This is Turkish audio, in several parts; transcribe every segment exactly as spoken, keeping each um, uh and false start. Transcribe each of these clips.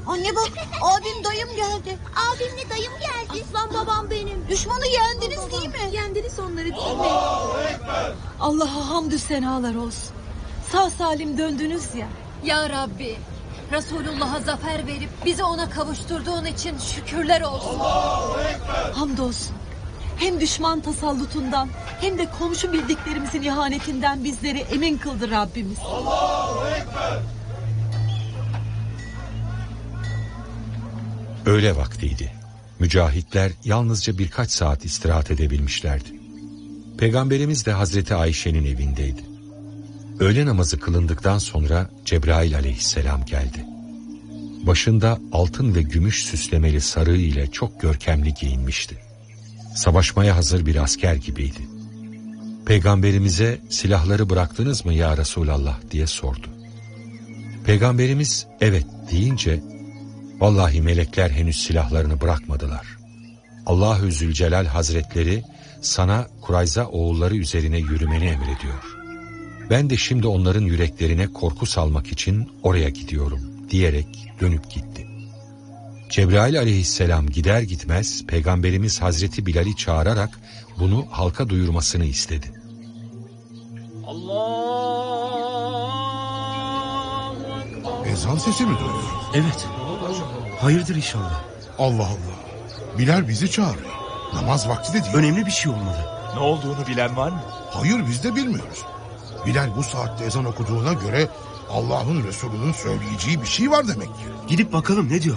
Anne bak, abim dayım geldi. Abimle dayım geldi. Aslan babam benim. Düşmanı yendiniz Babam, değil mi? Yendiniz onları değil mi? Allahu Ekber. Allah'a hamdü senalar olsun. Sağ salim döndünüz ya. Ya Rabbi, Resulullah'a zafer verip bizi ona kavuşturduğun için şükürler olsun. Allahu Ekber. Hamdolsun. Hem düşman tasallutundan hem de komşu bildiklerimizin ihanetinden bizleri emin kıldı Rabbimiz. Allahu Ekber. Öğle vaktiydi. Mücahitler yalnızca birkaç saat istirahat edebilmişlerdi. Peygamberimiz de Hazreti Ayşe'nin evindeydi. Öğle namazı kılındıktan sonra Cebrail aleyhisselam geldi. Başında altın ve gümüş süslemeli sarığı ile çok görkemli giyinmişti. Savaşmaya hazır bir asker gibiydi. Peygamberimize silahları bıraktınız mı ya Resulallah diye sordu. Peygamberimiz evet deyince vallahi melekler henüz silahlarını bırakmadılar. Allahü Zülcelal Hazretleri sana Kurayza oğulları üzerine yürümeni emrediyor. Ben de şimdi onların yüreklerine korku salmak için oraya gidiyorum diyerek dönüp gitti. Cebrail aleyhisselam gider gitmez Peygamberimiz Hazreti Bilal'i çağırarak bunu halka duyurmasını istedi. Ezan sesi mi duyuyor? Evet. Hayırdır inşallah. Allah Allah. Bilal bizi çağırıyor. Namaz vakti de değil. Önemli bir şey olmalı. Ne olduğunu bilen var mı? Hayır, biz de bilmiyoruz. Bilal bu saatte ezan okuduğuna göre Allah'ın Resulü'nün söyleyeceği bir şey var demek ki. Gidip bakalım ne diyor.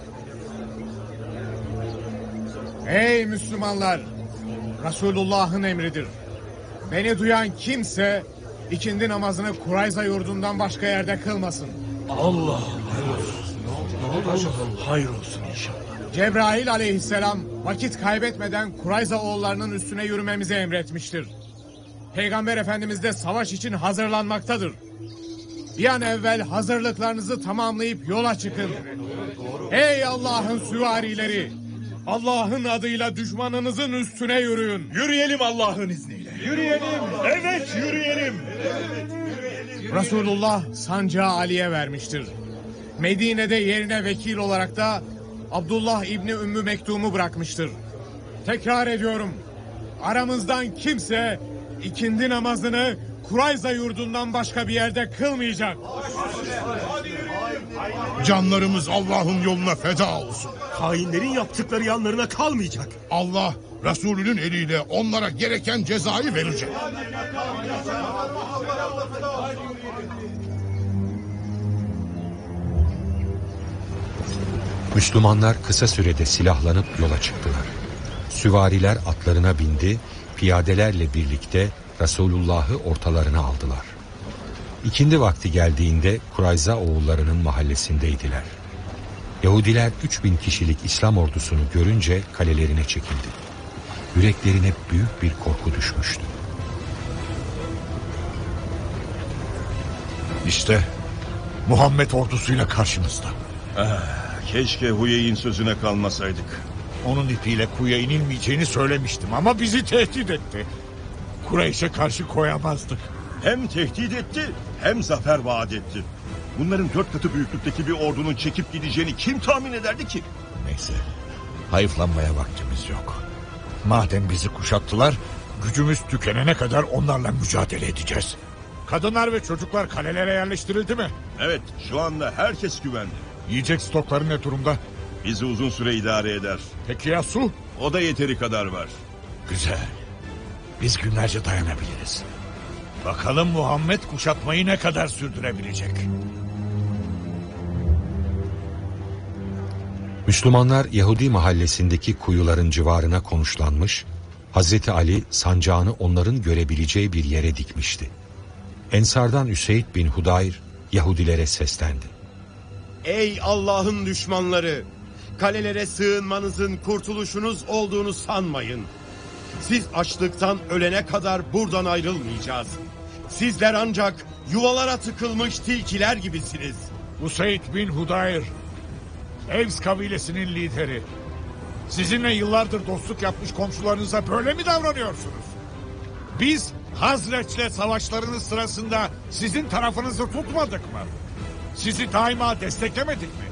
Ey Müslümanlar! Resulullah'ın emridir. Beni duyan kimse ikindi namazını Kurayza yurdundan başka yerde kılmasın. Allah hayır olsun. Hayır olsun inşallah. Cebrail aleyhisselam vakit kaybetmeden Kurayza oğullarının üstüne yürümemizi emretmiştir. Peygamber Efendimiz de savaş için hazırlanmaktadır. Bir an evvel hazırlıklarınızı tamamlayıp yola çıkın. Ey Allah'ın süvarileri! Allah'ın adıyla düşmanınızın üstüne yürüyün. Yürüyelim Allah'ın izniyle. Yürüyelim. Evet yürüyelim. Resulullah sancağı Ali'ye vermiştir. Medine'de yerine vekil olarak da Abdullah İbni Ümmü Mektum'u bırakmıştır. Tekrar ediyorum. Aramızdan kimse ikindi namazını Kurayza yurdundan başka bir yerde kılmayacak. Canlarımız Allah'ın yoluna feda olsun. Hainlerin yaptıkları yanlarına kalmayacak. Allah Resulünün eliyle onlara gereken cezayı verecek. Müslümanlar kısa sürede silahlanıp yola çıktılar. Süvariler atlarına bindi, piyadelerle birlikte Resulullah'ı ortalarına aldılar. İkindi vakti geldiğinde Kurayza oğullarının mahallesindeydiler. Yahudiler üç bin kişilik İslam ordusunu görünce kalelerine çekildi. Yüreklerine büyük bir korku düşmüştü. İşte Muhammed ordusuyla karşımızda. Ah, keşke Huyey'in sözüne kalmasaydık. Onun ipiyle kuyuya inilmeyeceğini söylemiştim ama bizi tehdit etti. Kureyş'e karşı koyamazdık. Hem tehdit etti hem zafer vaat etti. Bunların dört katı büyüklükteki bir ordunun çekip gideceğini kim tahmin ederdi ki? Neyse, hayıflanmaya vaktimiz yok. Madem bizi kuşattılar, gücümüz tükenene kadar onlarla mücadele edeceğiz. Kadınlar ve çocuklar kalelere yerleştirildi mi? Evet, şu anda herkes güvende. Yiyecek stokları ne durumda? Bizi uzun süre idare eder. Peki ya su? O da yeteri kadar var. Güzel. Biz günlerce dayanabiliriz. Bakalım Muhammed kuşatmayı ne kadar sürdürebilecek? Müslümanlar Yahudi mahallesindeki kuyuların civarına konuşlanmış, Hazreti Ali sancağını onların görebileceği bir yere dikmişti. Ensardan Üseyd bin Hudayr Yahudilere seslendi. Ey Allah'ın düşmanları! Kalelere sığınmanızın kurtuluşunuz olduğunu sanmayın. Siz açlıktan ölene kadar buradan ayrılmayacağız. Sizler ancak yuvalara tıkılmış tilkiler gibisiniz. Üseyd bin Hudayr, Evs kabilesinin lideri. Sizinle yıllardır dostluk yapmış komşularınıza böyle mi davranıyorsunuz? Biz Hazreç'le savaşlarınız sırasında sizin tarafınızı tutmadık mı? Sizi daima desteklemedik mi?